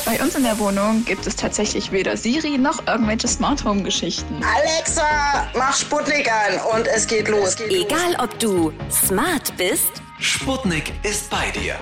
Bei uns in der Wohnung gibt es tatsächlich weder Siri noch irgendwelche Smart Home Geschichten. Alexa, mach Sputnik an und es geht los. Egal ob du smart bist Sputnik ist bei dir.